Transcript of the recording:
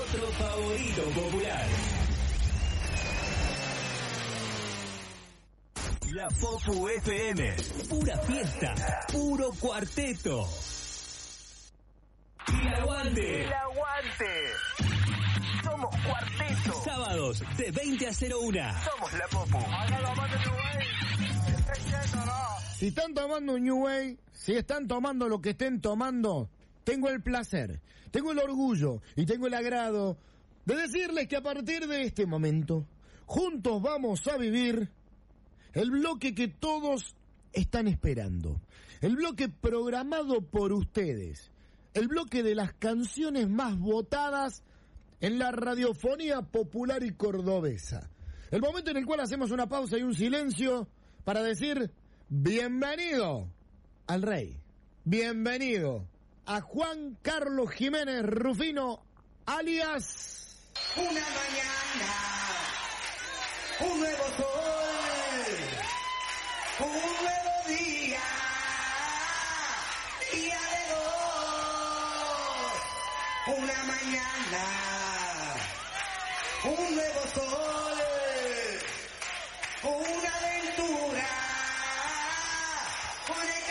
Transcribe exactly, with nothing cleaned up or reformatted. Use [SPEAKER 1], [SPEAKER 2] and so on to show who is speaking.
[SPEAKER 1] otro favorito popular. La Popu F M. Pura fiesta, puro cuarteto. ¡Y el aguante!
[SPEAKER 2] ¡El aguante! Somos cuarteto.
[SPEAKER 1] Sábados de veinte a cero uno.
[SPEAKER 2] Somos la Popu.
[SPEAKER 3] Si están tomando un New Way, si están tomando lo que estén tomando, tengo el placer, tengo el orgullo y tengo el agrado de decirles que a partir de este momento, juntos vamos a vivir el bloque que todos están esperando. El bloque programado por ustedes. El bloque de las canciones más votadas en la radiofonía popular y cordobesa. El momento en el cual hacemos una pausa y un silencio para decir bienvenido al rey. Bienvenido a Juan Carlos Jiménez Rufino, alias...
[SPEAKER 4] Una mañana, un nuevo sol, un nuevo día, día de dos. Una mañana, un nuevo sol, una aventura, conectada.